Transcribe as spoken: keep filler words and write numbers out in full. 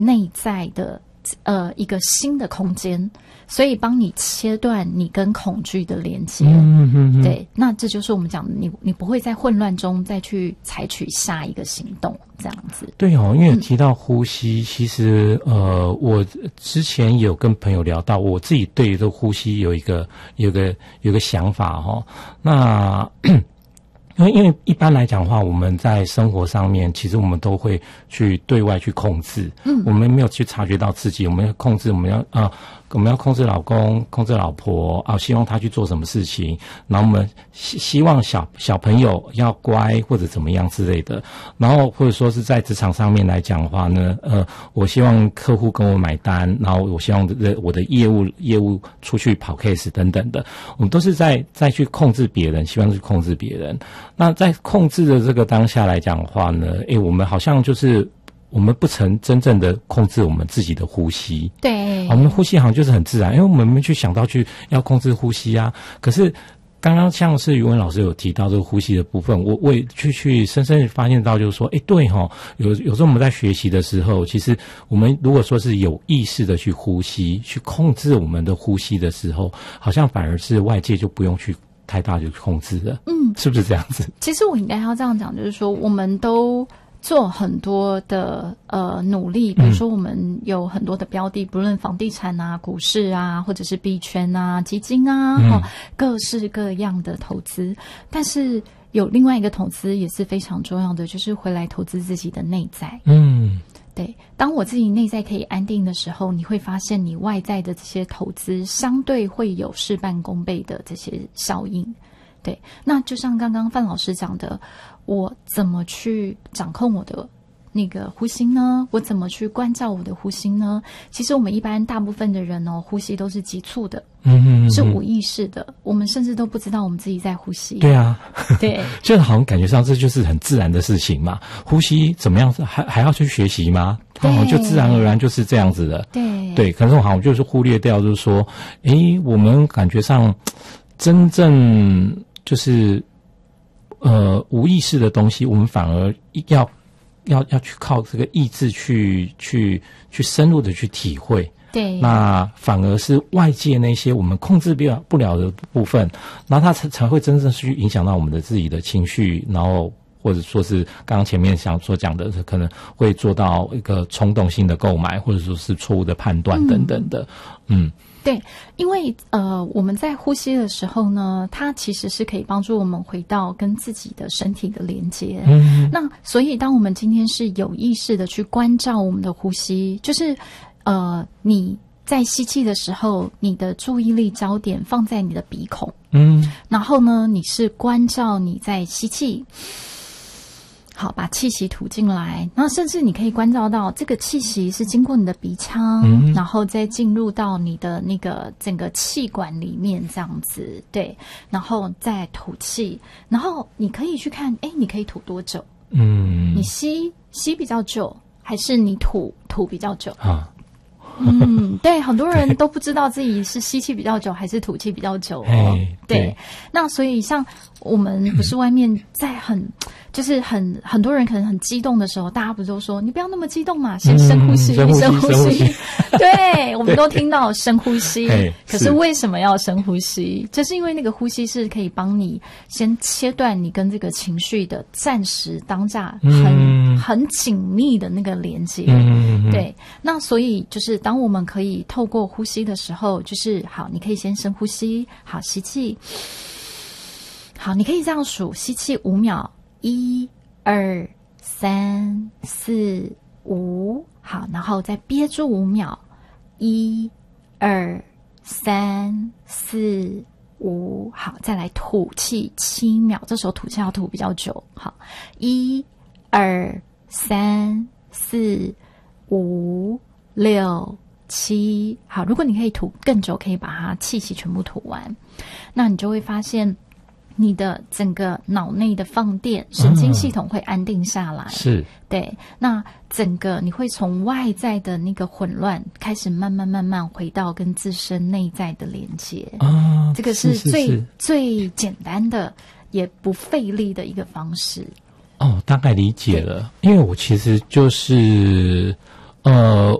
内在的呃一个新的空间，所以帮你切断你跟恐惧的连接。 嗯嗯嗯， 对，那这就是我们讲的，你你不会在混乱中再去采取下一个行动，这样子。 对哦，因为提到呼吸，嗯、其实呃，我之前有跟朋友聊到，我自己对于这个呼吸有一个有一个有一个想法哦。那因为因为一般来讲的话，我们在生活上面，其实我们都会去对外去控制，嗯，我们没有去察觉到自己，我们要控制，我们要啊、呃，我们要控制老公，控制老婆啊、呃，希望他去做什么事情，然后我们希希望小小朋友要乖或者怎么样之类的，然后或者说是在职场上面来讲的话呢，呃，我希望客户跟我买单，然后我希望我的业务业务出去跑 case 等等的，我们都是在在去控制别人，希望去控制别人。那在控制的这个当下来讲的话呢，诶，我们好像就是我们不曾真正的控制我们自己的呼吸。 对， 我们的呼吸好像就是很自然，因为我们没去想到去要控制呼吸啊。可是刚刚像是宇文老师有提到这个呼吸的部分，我我也去去深深发现到，就是说，诶，对齁，有有时候我们在学习的时候，其实我们如果说是有意识的去呼吸，去控制我们的呼吸的时候，好像反而是外界就不用去太大就控制了，嗯，是不是这样子？ 其实我应该要这样讲，就是说，我们都做很多的呃努力，比如说我们有很多的标的，不论房地产啊、股市啊，或者是币圈啊、基金啊，嗯哦、各式各样的投资。但是有另外一个投资也是非常重要的，就是回来投资自己的内在。嗯。对，当我自己内在可以安定的时候，你会发现你外在的这些投资相对会有事半功倍的这些效应。对，那就像刚刚范老师讲的，我怎么去掌控我的那个呼吸呢？我怎么去关照我的呼吸呢？其实我们一般大部分的人哦，呼吸都是急促的，嗯嗯嗯，是无意识的，我们甚至都不知道我们自己在呼吸。 对啊， 对， 就好像感觉上这就是很自然的事情嘛。呼吸怎么样？还还要去学习吗？好像就自然而然就是这样子的。 对对，可是我好像就是忽略掉，就是说，诶，我们感觉上真正就是呃无意识的东西，我们反而要。要要去靠这个意志去去去深入的去体会， 对， 那反而是外界那些我们控制不了不了的部分，然后它才才会真正去影响到我们的自己的情绪，然后或者说是刚刚前面想所讲的，可能会做到一个冲动性的购买，或者说是错误的判断等等的，嗯。嗯对，因为呃，我们在呼吸的时候呢，它其实是可以帮助我们回到跟自己的身体的连接。嗯，那所以当我们今天是有意识的去关照我们的呼吸，就是呃，你在吸气的时候，你的注意力焦点放在你的鼻孔，嗯，然后呢，你是关照你在吸气。好，把气息吐进来，然后甚至你可以关照到这个气息是经过你的鼻腔，嗯、然后再进入到你的那个整个气管里面，这样子，对，然后再吐气，然后你可以去看，哎，你可以吐多久？嗯，你吸吸比较久，还是你吐吐比较久？啊。嗯，对，很多人都不知道自己是吸气比较久还是吐气比较久哦。对，对，那所以像我们不是外面在很就是很很多人可能很激动的时候，大家不都说你不要那么激动嘛，先深呼吸， 嗯、深呼吸， 对，我们都听到深呼吸。可是为什么要深呼吸？就是因为那个呼吸是可以帮你先切断你跟这个情绪的暂时当下很、嗯、很紧密的那个连接。嗯、对，那所以就是当我们可以透过呼吸的时候，就是好，你可以先深呼吸，好，吸气。好，你可以这样数，吸气五秒，一、二、三、四、五，好，然后再憋住五秒，一、二、三、四、五，好，再来吐气七秒，这时候吐气要吐比较久，好，一、二、三、四、五、六、七，好，如果你可以吐更久，可以把它气息全部吐完，那你就会发现你的整个脑内的放电，神经系统会安定下来。是，对。那整个你会从外在的那个混乱，开始慢慢慢慢回到跟自身内在的连接。啊，这个是最是是是最简单的，也不费力的一个方式。 哦，大概理解了。因为我其实就是呃，